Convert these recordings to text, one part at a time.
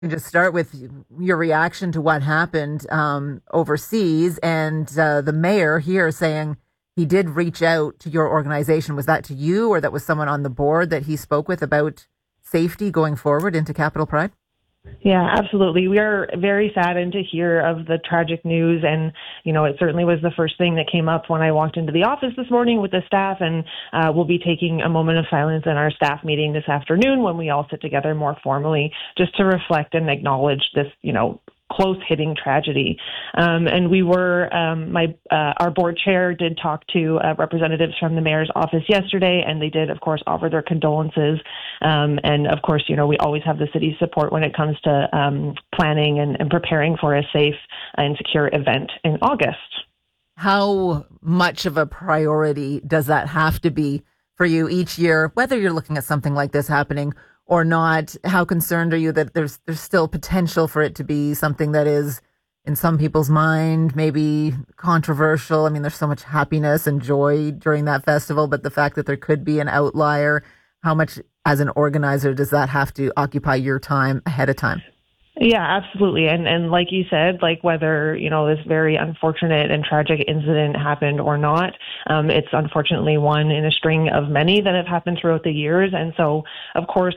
Just start with your reaction to what happened overseas, and the mayor here saying he did reach out to your organization. Was that to you, or that was someone on the board that he spoke with about safety going forward into Capital Pride? Yeah, absolutely. We are very saddened to hear of the tragic news. And, it certainly was the first thing that came up when I walked into the office this morning with the staff. And we'll be taking a moment of silence in our staff meeting this afternoon when we all sit together more formally just to reflect and acknowledge this, close hitting tragedy. And we were, our board chair did talk to representatives from the mayor's office yesterday, and they did, of course, offer their condolences. And of course, we always have the city's support when it comes to planning and preparing for a safe and secure event in August. How much of a priority does that have to be for you each year, whether you're looking at something like this happening or not? How concerned are you that there's still potential for it to be something that is, in some people's mind, maybe controversial? I mean, there's so much happiness and joy during that festival, but the fact that there could be an outlier, how much as an organizer does that have to occupy your time ahead of time? Yeah, absolutely. And like you said, like whether, this very unfortunate and tragic incident happened or not, it's unfortunately one in a string of many that have happened throughout the years. And so, of course,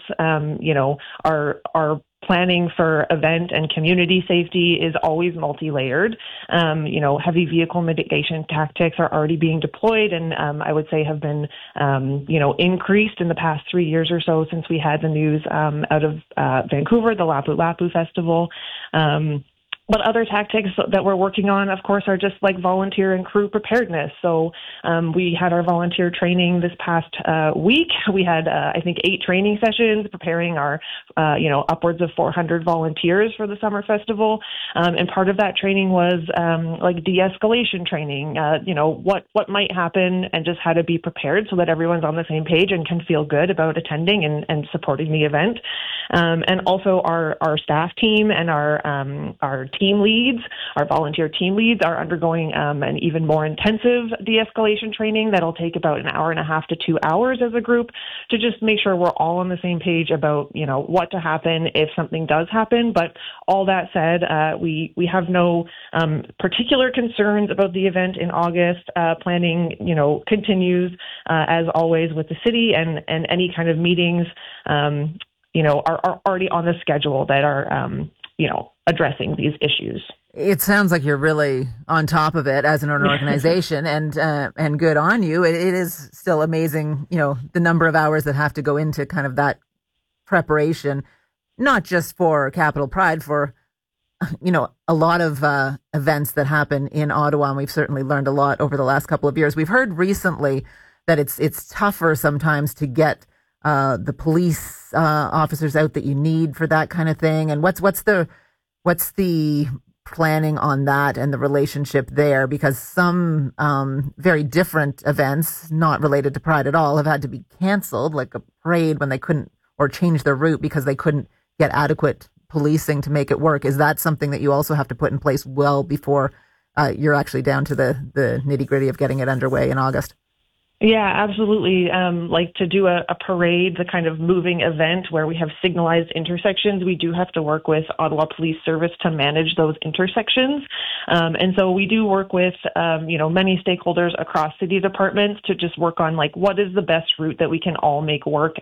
our planning for event and community safety is always multi-layered. Heavy vehicle mitigation tactics are already being deployed and I would say have been, increased in the past 3 years or so since we had the news out of Vancouver, the Lapu Lapu Festival. But other tactics that we're working on, of course, are just like volunteer and crew preparedness. So we had our volunteer training this past week. We had, I think, 8 training sessions preparing our, upwards of 400 volunteers for the summer festival. And part of that training was like de-escalation training, what might happen and just how to be prepared so that everyone's on the same page and can feel good about attending and supporting the event. And also our staff team and our team leads, our volunteer team leads are undergoing an even more intensive de-escalation training that'll take about an hour and a half to 2 hours as a group to just make sure we're all on the same page about, what to happen if something does happen. But all that said, we have no particular concerns about the event in August. Planning, continues as always with the city and any kind of meetings, are already on the schedule that are, addressing these issues. It sounds like you're really on top of it as an organization, and good on you. It is still amazing, the number of hours that have to go into kind of that preparation, not just for Capital Pride, for a lot of events that happen in Ottawa, and we've certainly learned a lot over the last couple of years. We've heard recently that it's tougher sometimes to get the police officers out that you need for that kind of thing. And what's the planning on that and the relationship there? Because some very different events, not related to Pride at all, have had to be canceled, like a parade when they couldn't, or change their route because they couldn't get adequate policing to make it work. Is that something that you also have to put in place well before you're actually down to the nitty gritty of getting it underway in August? Yeah, absolutely. Like to do a parade, the kind of moving event where we have signalized intersections, we do have to work with Ottawa Police Service to manage those intersections. And so we do work with, many stakeholders across city departments to just work on like what is the best route that we can all make work,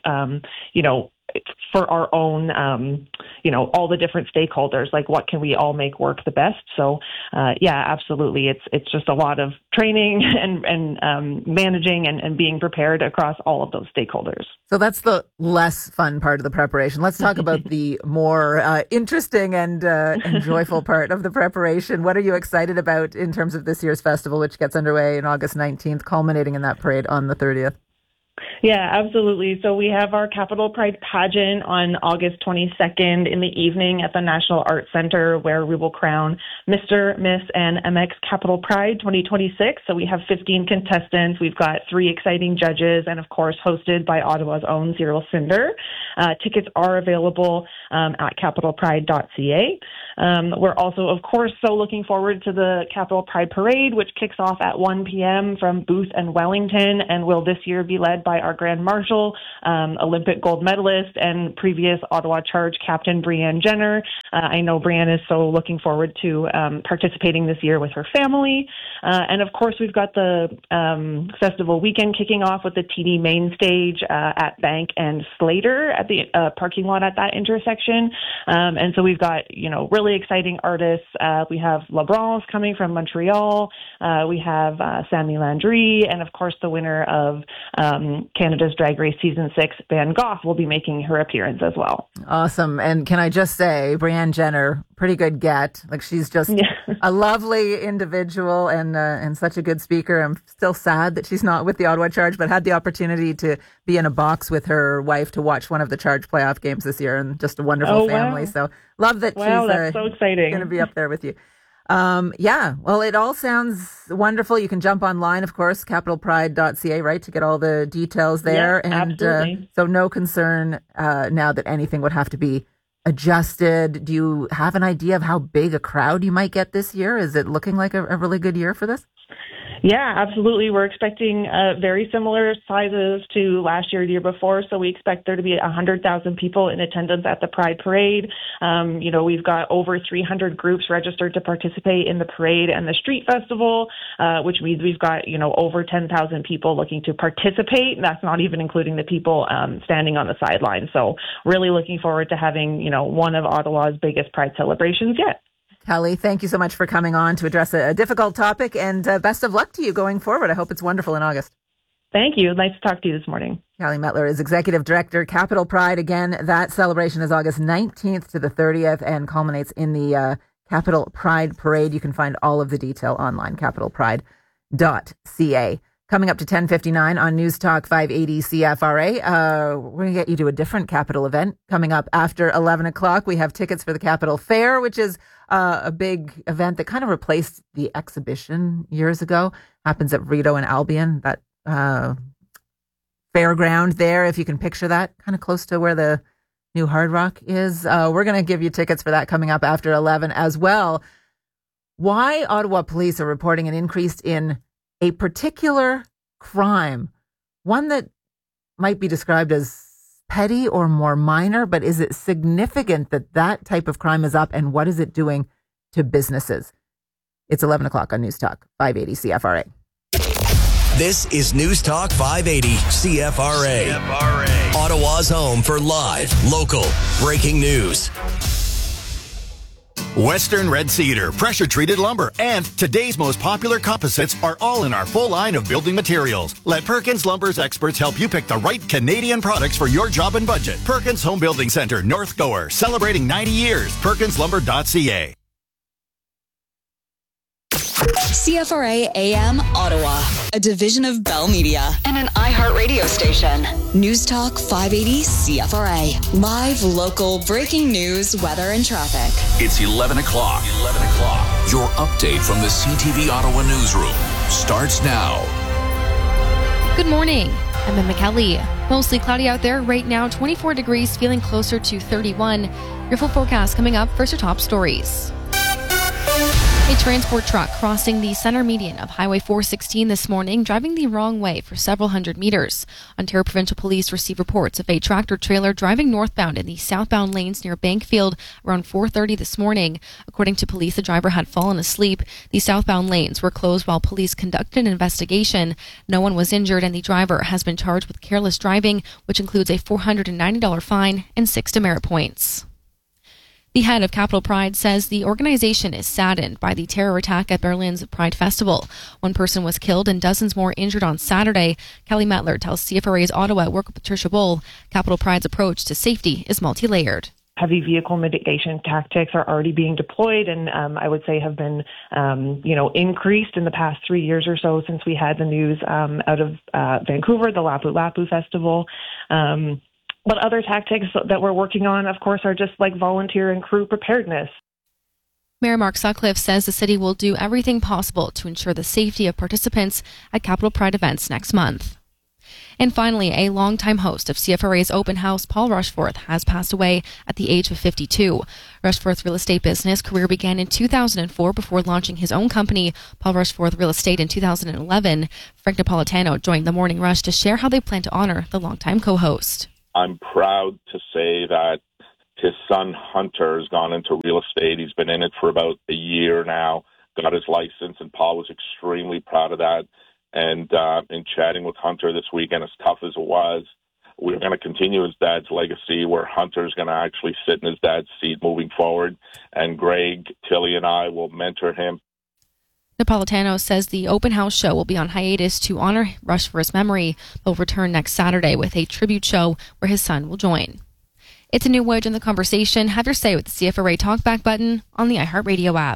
for our own, all the different stakeholders, like what can we all make work the best? So, yeah, absolutely. It's just a lot of training and managing and being prepared across all of those stakeholders. So that's the less fun part of the preparation. Let's talk about the more interesting and joyful part of the preparation. What are you excited about in terms of this year's festival, which gets underway on August 19th, culminating in that parade on the 30th? Yeah, absolutely. So we have our Capital Pride pageant on August 22nd in the evening at the National Arts Center, where we will crown Mr., Miss, and MX Capital Pride 2026. So we have 15 contestants. We've got 3 exciting judges, and of course, hosted by Ottawa's own Cyril Cinder. Tickets are available at capitalpride.ca. We're also, of course, so looking forward to the Capitol Pride Parade, which kicks off at 1 p.m. from Booth and Wellington, and will this year be led by our Grand Marshal, Olympic gold medalist, and previous Ottawa Charge Captain Brianne Jenner. I know Brianne is so looking forward to participating this year with her family. And of course, we've got the festival weekend kicking off with the TD main stage at Bank and Slater at the parking lot at that intersection. And so we've got, really exciting artists. We have La Branche coming from Montreal. We have Sammy Landry. And of course, the winner of Canada's Drag Race Season 6, Van Gogh, will be making her appearance as well. Awesome. And can I just say, Brianne Jenner, pretty good get. Like, she's just a lovely individual and such a good speaker. I'm still sad that she's not with the Ottawa Charge, but had the opportunity to be in a box with her wife to watch one of the Charge playoff games this year, and just a wonderful family. Wow. So love that she's so exciting. Going to be up there with you. Well, it all sounds wonderful. You can jump online, of course, capitalpride.ca, right, to get all the details there. Yeah, and absolutely. So no concern now that anything would have to be adjusted. Do you have an idea of how big a crowd you might get this year? Is it looking like a really good year for this? Yeah, absolutely. We're expecting very similar sizes to last year, the year before. So we expect there to be 100,000 people in attendance at the Pride Parade. We've got over 300 groups registered to participate in the parade and the street festival, which means we've got, over 10,000 people looking to participate. And that's not even including the people standing on the sidelines. So really looking forward to having, one of Ottawa's biggest Pride celebrations yet. Kelly, thank you so much for coming on to address a difficult topic, and best of luck to you going forward. I hope it's wonderful in August. Thank you. Nice to talk to you this morning. Kelly Metler is Executive Director, Capitol Pride. Again, that celebration is August 19th to the 30th and culminates in the Capitol Pride Parade. You can find all of the detail online, capitalpride.ca. Coming up to 10:59 on News Talk 580 CFRA. We're going to get you to a different Capitol event coming up after 11 o'clock. We have tickets for the Capitol Fair, which is a big event that kind of replaced the exhibition years ago. Happens at Rideau and Albion, that fairground there, if you can picture that, kind of close to where the new Hard Rock is. We're going to give you tickets for that coming up after 11 as well. Why Ottawa police are reporting an increase in a particular crime, one that might be described as petty or more minor, but is it significant that that type of crime is up, and what is it doing to businesses? It's 11 o'clock on News Talk 580 CFRA. This is News Talk 580 CFRA. Ottawa's home for live, local, breaking news. Western Red Cedar, pressure-treated lumber, and today's most popular composites are all in our full line of building materials. Let Perkins Lumber's experts help you pick the right Canadian products for your job and budget. Perkins Home Building Center, North Gower, celebrating 90 years. PerkinsLumber.ca. CFRA AM Ottawa, a division of Bell Media and an iHeartRadio station. News Talk 580 CFRA. Live, local, breaking news, weather, and traffic. It's 11 o'clock. Your update from the CTV Ottawa newsroom starts now. Good morning. I'm Emma Kelly. Mostly cloudy out there right now, 24 degrees, feeling closer to 31. Your full forecast coming up. First, your top stories. A transport truck crossing the center median of Highway 416 this morning, driving the wrong way for several hundred meters. Ontario Provincial Police received reports of a tractor-trailer driving northbound in the southbound lanes near Bankfield around 4:30 this morning. According to police, the driver had fallen asleep. The southbound lanes were closed while police conducted an investigation. No one was injured, and the driver has been charged with careless driving, which includes a $490 fine and 6 demerit points. The head of Capitol Pride says the organization is saddened by the terror attack at Berlin's Pride Festival. One person was killed and dozens more injured on Saturday. Kelly Metler tells CFRA's Ottawa at Work with Patricia Bull, Capitol Pride's approach to safety is multi-layered. Heavy vehicle mitigation tactics are already being deployed and I would say have been, increased in the past 3 years or so since we had the news out of Vancouver, the Lapu Lapu Festival. But other tactics that we're working on, of course, are just like volunteer and crew preparedness. Mayor Mark Sutcliffe says the city will do everything possible to ensure the safety of participants at Capitol Pride events next month. And finally, a longtime host of CFRA's Open House, Paul Rushforth, has passed away at the age of 52. Rushforth's real estate business career began in 2004 before launching his own company, Paul Rushforth Real Estate, in 2011. Frank Napolitano joined the Morning Rush to share how they plan to honor the longtime co-host. I'm proud to say that his son Hunter has gone into real estate. He's been in it for about a year now, got his license, and Paul was extremely proud of that. And in chatting with Hunter this weekend, as tough as it was, we're going to continue his dad's legacy, where Hunter's going to actually sit in his dad's seat moving forward, and Greg, Tilly, and I will mentor him. Napolitano says the open house show will be on hiatus to honor Rush for his memory, but will return next Saturday with a tribute show where his son will join. It's a new wedge in the conversation. Have your say with the CFRA Talkback button on the iHeartRadio app.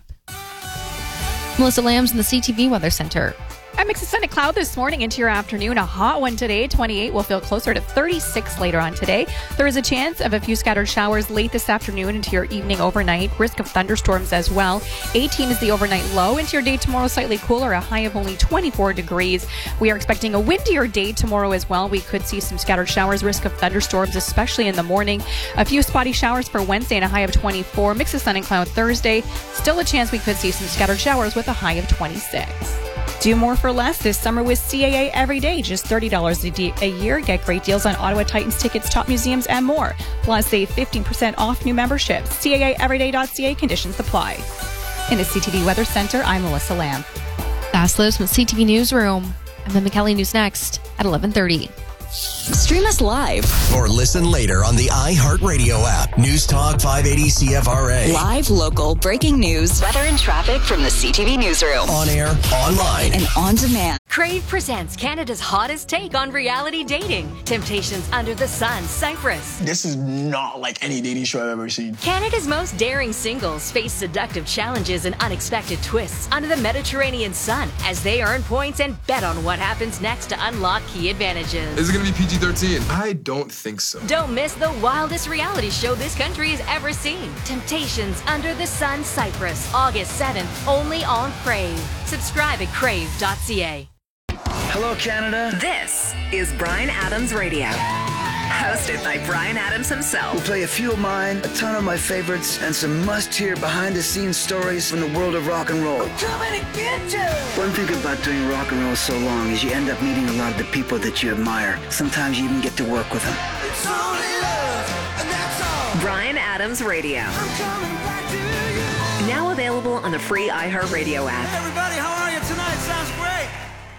Melissa Lambs in the CTV Weather Center. A mix of sun and cloud this morning into your afternoon. A hot one today. 28 will feel closer to 36 later on today. There is a chance of a few scattered showers late this afternoon into your evening overnight. Risk of thunderstorms as well. 18 is the overnight low. Into your day tomorrow, slightly cooler. A high of only 24 degrees. We are expecting a windier day tomorrow as well. We could see some scattered showers. Risk of thunderstorms, especially in the morning. A few spotty showers for Wednesday and a high of 24. Mix of sun and cloud Thursday. Still a chance we could see some scattered showers with a high of 26. Do more for less this summer with CAA every day. Just $30 a year. Get great deals on Ottawa Titans tickets, top museums, and more. Plus, save 15% off new memberships. CAAeveryday.ca. Conditions apply. In the CTV Weather Center, I'm Melissa Lamb. Fast Lives from CTV Newsroom. And then McKelly News next at 11:30. Stream us live Or listen later on the iHeartRadio app. News Talk 580 CFRA. live, local, breaking news, weather and traffic from the CTV Newsroom. On air, online, and on demand. Crave presents Canada's hottest take on reality dating. Temptations Under the Sun, Cyprus. This is not like any dating show I've ever seen. Canada's most daring singles face seductive challenges and unexpected twists under the Mediterranean sun as they earn points and bet on what happens next to unlock key advantages. Is it going to be PG-13? I don't think so. Don't miss the wildest reality show this country has ever seen. Temptations Under the Sun, Cyprus, August 7th, only on Crave. Subscribe at crave.ca. Hello, Canada. This is Bryan Adams Radio, hosted by Bryan Adams himself. We'll play a few of mine, a ton of my favorites, and some must-hear behind-the-scenes stories from the world of rock and roll. I'm coming to get you! One thing about doing rock and roll so long is you end up meeting a lot of the people that you admire. Sometimes you even get to work with them. It's only love, and that's all. Bryan Adams Radio. I'm coming back to you. Now available on the free iHeartRadio app. Hey everybody, how are you tonight? Sounds great.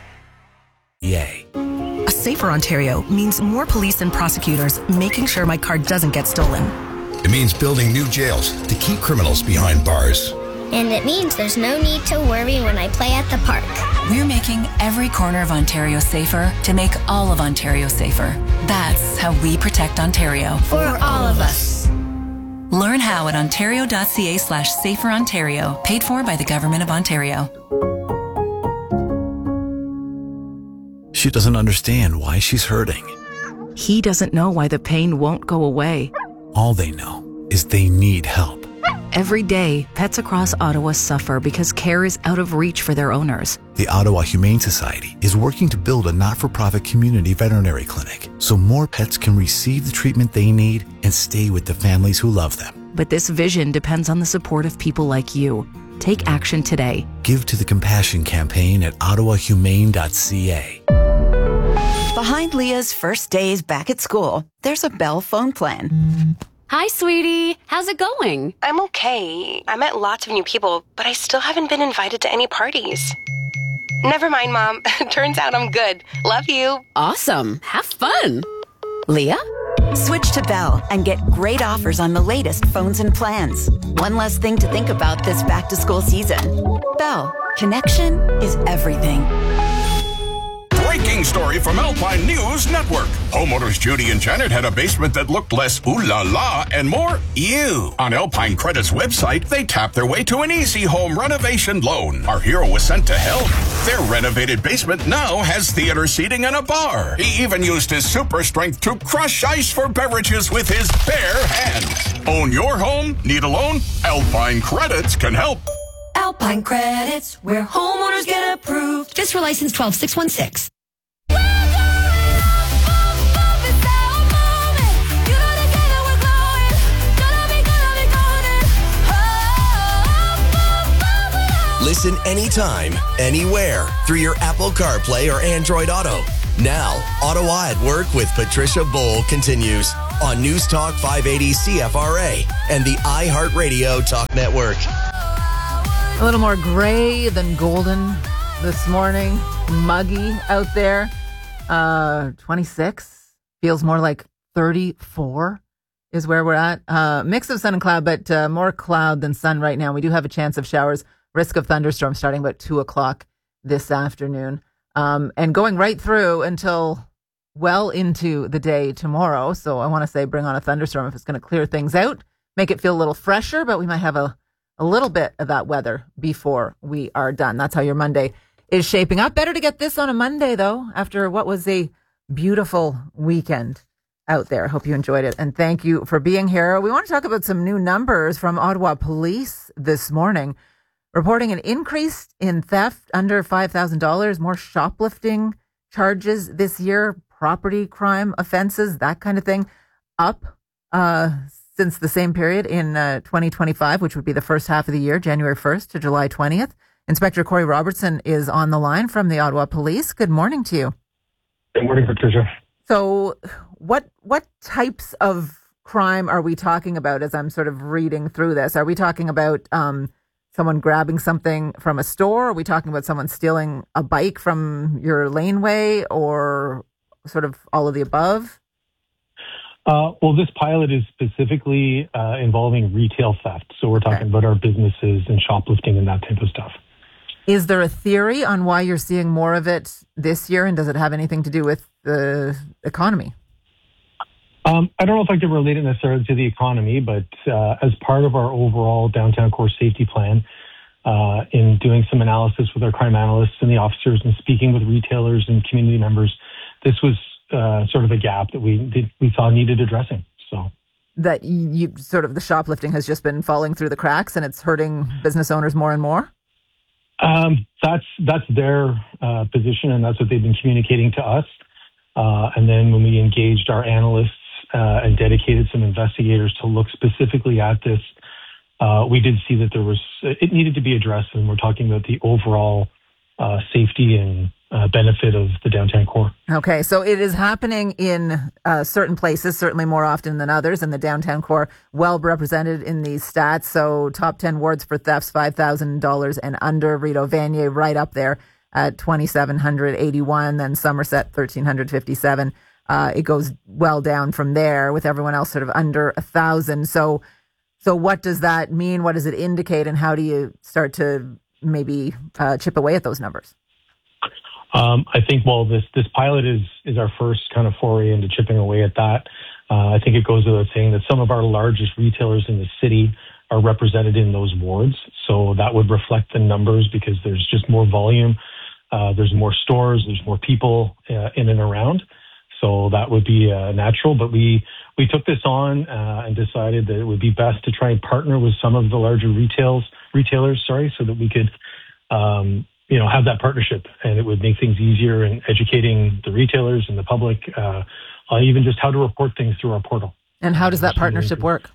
Yay. A safer Ontario means more police and prosecutors making sure my car doesn't get stolen. It means building new jails to keep criminals behind bars. And it means there's no need to worry when I play at the park. We're making every corner of Ontario safer to make all of Ontario safer. That's how we protect Ontario. For all of us. Learn how at ontario.ca/saferontario. Paid for by the Government of Ontario. She doesn't understand why she's hurting. He doesn't know why the pain won't go away. All they know is they need help. Every day, pets across Ottawa suffer because care is out of reach for their owners. The Ottawa Humane Society is working to build a not-for-profit community veterinary clinic so more pets can receive the treatment they need and stay with the families who love them. But this vision depends on the support of people like you. Take action today. Give to the Compassion Campaign at ottawahumane.ca. Behind Leah's first days back at school, there's a Bell phone plan. Hi, sweetie. How's it going? I'm okay. I met lots of new people, but I still haven't been invited to any parties. Never mind, Mom. Turns out I'm good. Love you. Awesome. Have fun. Leah? Switch to Bell and get great offers on the latest phones and plans. One less thing to think about this back-to-school season. Bell. Connection is everything. Breaking story from Alpine News Network. Homeowners Judy and Janet had a basement that looked less ooh la la and more ew. On Alpine Credit's website, they tapped their way to an easy home renovation loan. Our hero was sent to help. Their renovated basement now has theater seating and a bar. He even used his super strength to crush ice for beverages with his bare hands. Own your home? Need a loan? Alpine Credits can help. Alpine Credits, where homeowners get approved. Just for license 12616. Listen anytime, anywhere through your Apple CarPlay or Android Auto. Now, Ottawa at Work with Patricia Bowl continues on News Talk 580 CFRA and the iHeartRadio Talk Network. A little more gray than golden this morning. Muggy out there. 26. Feels more like 34 is where we're at. Mix of sun and cloud, but more cloud than sun right now. We do have a chance of showers. Risk of thunderstorms starting about 2 o'clock this afternoon. And going right through until well into the day tomorrow. So I want to say bring on a thunderstorm if it's going to clear things out, make it feel a little fresher, but we might have a little bit of that weather before we are done. That's how your Monday is shaping up. Better to get this on a Monday, though, after what was a beautiful weekend out there. Hope you enjoyed it. And thank you for being here. We want to talk about some new numbers from Ottawa Police this morning, reporting an increase in theft under $5,000, more shoplifting charges this year, property crime offenses, that kind of thing, up since the same period in 2025, which would be the first half of the year, January 1st to July 20th. Inspector Corey Robertson is on the line from the Ottawa Police. Good morning to you. Good morning, Patricia. So what types of crime are we talking about as I'm sort of reading through this? Are we talking about someone grabbing something from a store? Are we talking about someone stealing a bike from your laneway, or sort of all of the above? Well, this pilot is specifically involving retail theft. So we're talking about our businesses and shoplifting and that type of stuff. Is there a theory on why you're seeing more of it this year? And does it have anything to do with the economy? I don't know if I can relate it necessarily to the economy, but as part of our overall downtown core safety plan, in doing some analysis with our crime analysts and the officers and speaking with retailers and community members, this was sort of a gap that we thought needed addressing. So that you sort of the shoplifting has just been falling through the cracks and it's hurting business owners more and more? That's their position, and that's what they've been communicating to us. And then when we engaged our analysts and dedicated some investigators to look specifically at this, we did see that it needed to be addressed, and we're talking about the overall safety and benefit of the downtown core. Okay, so it is happening in certain places, certainly more often than others, and the downtown core well represented in these stats. So top 10 wards for thefts, $5,000 and under. Rideau Vanier right up there at 2,781, then Somerset 1,357. It goes well down from there, with everyone else sort of under 1,000. So what does that mean? What does it indicate? And how do you start to maybe chip away at those numbers? I think, this pilot is our first kind of foray into chipping away at that. I think it goes without saying that some of our largest retailers in the city are represented in those wards. So that would reflect the numbers because there's just more volume. There's more stores, there's more people in and around. So that would be natural. But we took this on and decided that it would be best to try and partner with some of the larger retailers, so that we could have that partnership, and it would make things easier in educating the retailers and the public on even just how to report things through our portal. And how does that partnership work?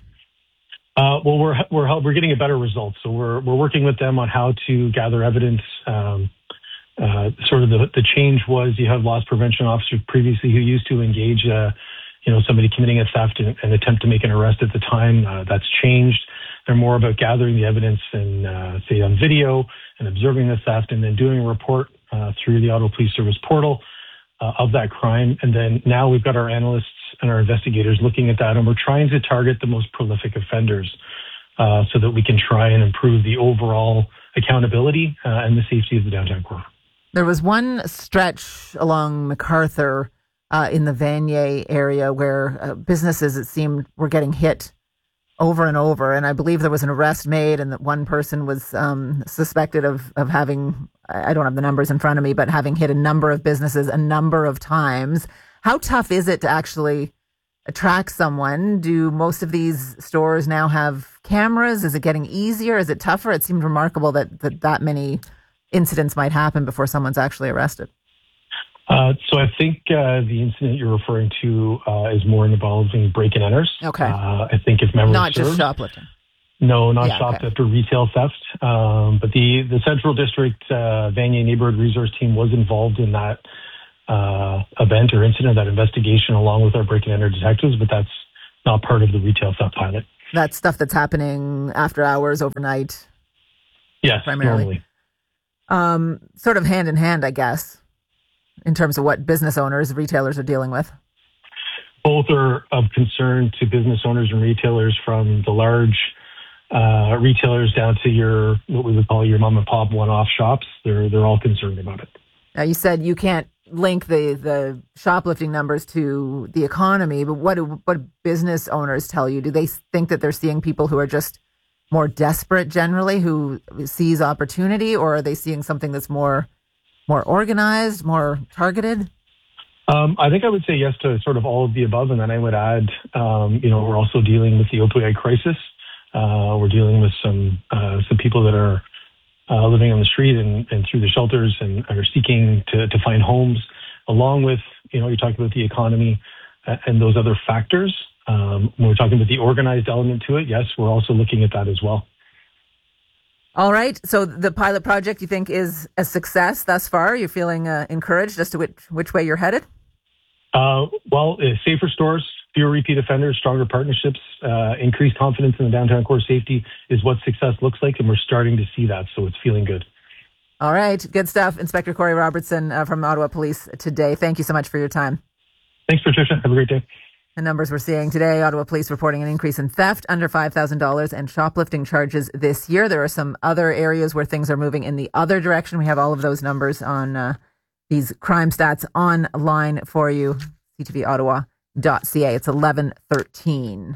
We're getting a better result. So we're working with them on how to gather evidence. Sort of the change was you have loss prevention officers previously who used to engage somebody committing a theft and attempt to make an arrest at the time. That's changed. They're more about gathering the evidence and say on video and observing the theft, and then doing a report through the Ottawa Police Service portal of that crime. And then now we've got our analysts and our investigators looking at that, and we're trying to target the most prolific offenders so that we can try and improve the overall accountability and the safety of the downtown core. There was one stretch along MacArthur in the Vanier area where businesses, it seemed, were getting hit over and over. And I believe there was an arrest made, and that one person was suspected of having, I don't have the numbers in front of me, but having hit a number of businesses a number of times. How tough is it to actually track someone? Do most of these stores now have cameras? Is it getting easier? Is it tougher? It seemed remarkable that many incidents might happen before someone's actually arrested. So I think the incident you're referring to is more involving break-and-enters. Okay. I think if memory Not serves, just shoplifting. No, not shoplift or retail theft. But the Central District Vanier Neighborhood Resource Team was involved in that event or incident, that investigation, along with our break and enter detectives, but that's not part of the retail theft pilot. That's stuff that's happening after hours, overnight. Yes, primarily. Normally. Sort of hand in hand, I guess, in terms of what business owners, retailers are dealing with. Both are of concern to business owners and retailers, from the large retailers down to what we would call your mom and pop one-off shops. They're all concerned about it. Now, you said you can't link the shoplifting numbers to the economy, but what do business owners tell you? Do they think that they're seeing people who are just more desperate generally, who seize opportunity, or are they seeing something that's more organized, more targeted? I think I would say yes to sort of all of the above, and then I would add, we're also dealing with the opioid crisis. We're dealing with some people that are living on the street and through the shelters and are seeking to find homes, along with, you're talking about the economy and those other factors. When we're talking about the organized element to it, yes, we're also looking at that as well. All right. So the pilot project, you think, is a success thus far? You're feeling encouraged as to which way you're headed? Safer stores, fewer repeat offenders, stronger partnerships, increased confidence in the downtown core safety is what success looks like, and we're starting to see that, so it's feeling good. All right. Good stuff. Inspector Corey Robertson from Ottawa Police today. Thank you so much for your time. Thanks, Patricia. Have a great day. The numbers we're seeing today, Ottawa Police reporting an increase in theft under $5,000 and shoplifting charges this year. There are some other areas where things are moving in the other direction. We have all of those numbers on these crime stats online for you, ctvottawa.ca. It's 11:13.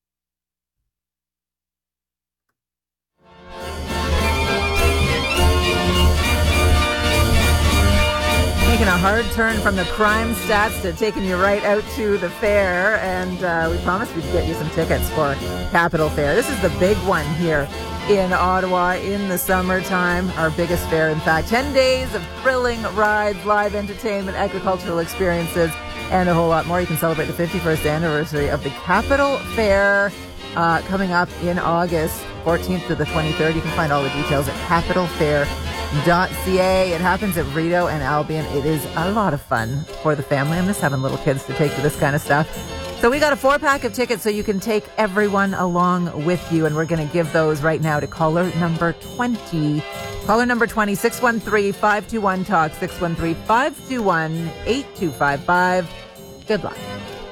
Taking a hard turn from the crime stats to taking you right out to the fair, and we promised we'd get you some tickets for Capital Fair. This is the big one here in Ottawa in the summertime, our biggest fair, in fact. 10 days of thrilling rides, live entertainment, agricultural experiences, and a whole lot more. You can celebrate the 51st anniversary of the Capital Fair coming up in August 14th to the 23rd. You can find all the details at capitalfair.ca. It happens at Rideau and Albion. It is a lot of fun for the family. I miss having little kids to take to this kind of stuff. So we got a 4-pack of tickets so you can take everyone along with you, and we're going to give those right now to caller number 20. Caller number 20, 613-521-TALK, 613-521-8255. Good luck.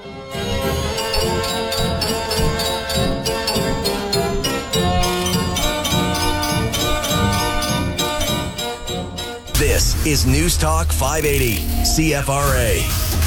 This is News Talk 580, CFRA.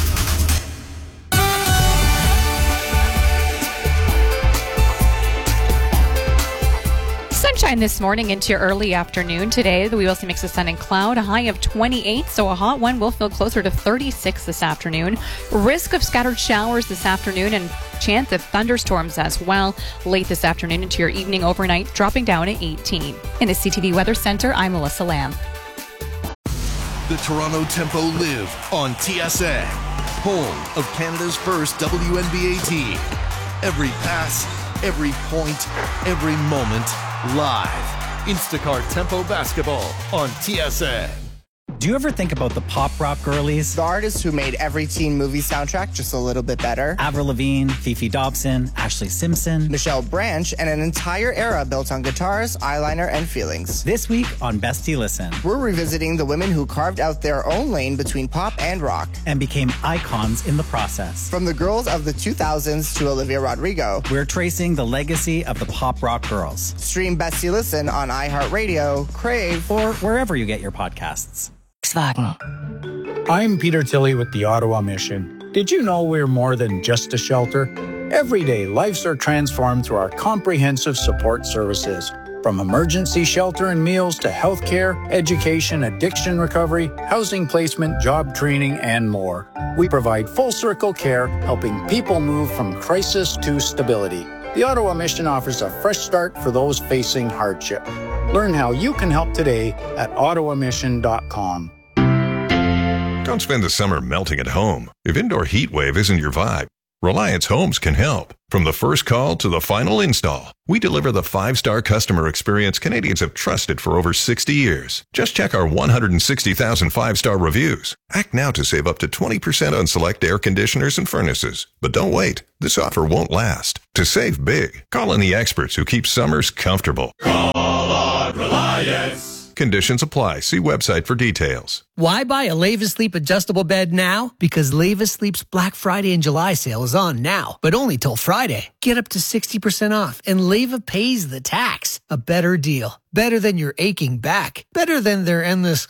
Sunshine this morning into early afternoon today. We will see a mix of sun and cloud, a high of 28, so a hot one will feel closer to 36 this afternoon. Risk of scattered showers this afternoon and chance of thunderstorms as well late this afternoon into your evening overnight, dropping down at 18. In the CTV Weather Center, I'm Melissa Lamb. The Toronto Tempo live on TSN, home of Canada's first WNBA team. Every pass, every point, every moment, live. Instacart Tempo Basketball on TSN. Do you ever think about the pop rock girlies? The artists who made every teen movie soundtrack just a little bit better. Avril Lavigne, Fifi Dobson, Ashley Simpson, Michelle Branch, and an entire era built on guitars, eyeliner, and feelings. This week on Bestie Listen, we're revisiting the women who carved out their own lane between pop and rock. And became icons in the process. From the girls of the 2000s to Olivia Rodrigo, we're tracing the legacy of the pop rock girls. Stream Bestie Listen on iHeartRadio, Crave, or wherever you get your podcasts. Volkswagen. I'm Peter Tilley with the Ottawa Mission. Did you know we're more than just a shelter? Every day, lives are transformed through our comprehensive support services. From emergency shelter and meals to healthcare, education, addiction recovery, housing placement, job training, and more. We provide full-circle care, helping people move from crisis to stability. The Ottawa Mission offers a fresh start for those facing hardship. Learn how you can help today at ottawamission.com. Don't spend the summer melting at home. If indoor heat wave isn't your vibe, Reliance Homes can help. From the first call to the final install, we deliver the 5-star customer experience Canadians have trusted for over 60 years. Just check our 160,000 5-star reviews. Act now to save up to 20% on select air conditioners and furnaces. But don't wait. This offer won't last. To save big, call in the experts who keep summers comfortable. Call on Reliance. Conditions apply. See website for details. Why buy a Leva Sleep adjustable bed now? Because Leva Sleep's Black Friday and July sale is on now, but only till Friday. Get up to 60% off, and Leva pays the tax. A better deal. Better than your aching back. Better than their endless...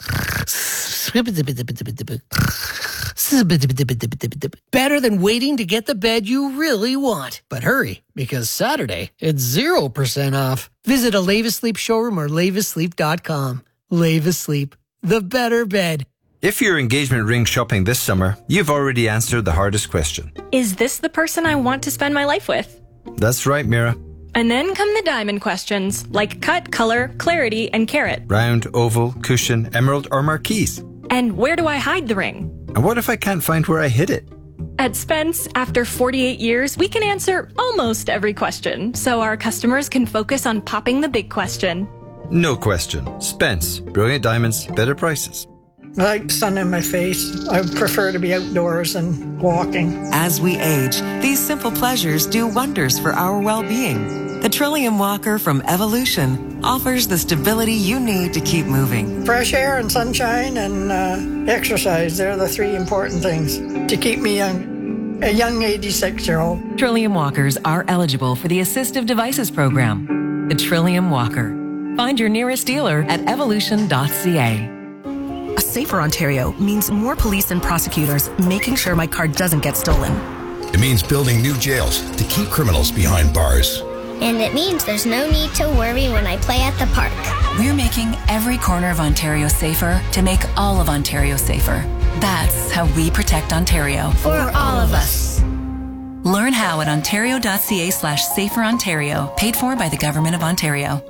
Better than waiting to get the bed you really want. But hurry, because Saturday, it's 0% off. Visit a Leva Sleep showroom or lavasleep.com. Leva Sleep, the better bed. If you're engagement ring shopping this summer, you've already answered the hardest question. Is this the person I want to spend my life with? That's right, Mira. And then come the diamond questions, like cut, color, clarity, and carat. Round, oval, cushion, emerald, or marquise. And where do I hide the ring? And what if I can't find where I hid it? At Spence, after 48 years, we can answer almost every question, so our customers can focus on popping the big question. No question. Spence. Brilliant diamonds, better prices. I like sun in my face. I prefer to be outdoors and walking. As we age, these simple pleasures do wonders for our well-being. The Trillium Walker from Evolution offers the stability you need to keep moving. Fresh air and sunshine and exercise, they're the three important things to keep me young, a young 86-year-old. Trillium Walkers are eligible for the Assistive Devices Program. The Trillium Walker. Find your nearest dealer at evolution.ca. A safer Ontario means more police and prosecutors making sure my car doesn't get stolen. It means building new jails to keep criminals behind bars. And it means there's no need to worry when I play at the park. We're making every corner of Ontario safer to make all of Ontario safer. That's how we protect Ontario. For all of us. Learn how at ontario.ca/saferontario, paid for by the Government of Ontario.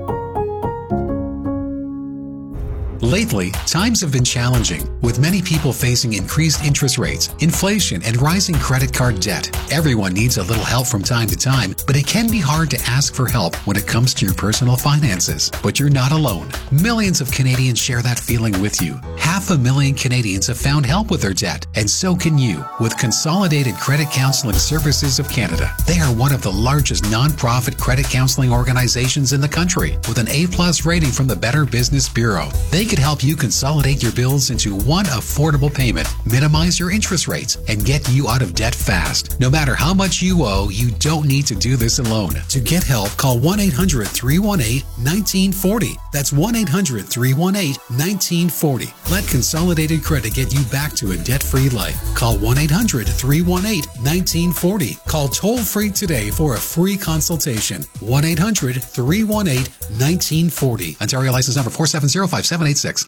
Lately, times have been challenging, with many people facing increased interest rates, inflation, and rising credit card debt. Everyone needs a little help from time to time, but it can be hard to ask for help when it comes to your personal finances. But you're not alone. Millions of Canadians share that feeling with you. 500,000 Canadians have found help with their debt, and so can you with Consolidated Credit Counseling Services of Canada. They are one of the largest non-profit credit counseling organizations in the country, with an A+ rating from the Better Business Bureau. They could help you consolidate your bills into one affordable payment, minimize your interest rates, and get you out of debt fast. No matter how much you owe, you don't need to do this alone. To get help, call 1-800-318-1940. That's 1-800-318-1940. Let Consolidated Credit get you back to a debt-free life. Call 1-800-318-1940. Call toll-free today for a free consultation. 1-800-318-1940. Ontario license number 4705786.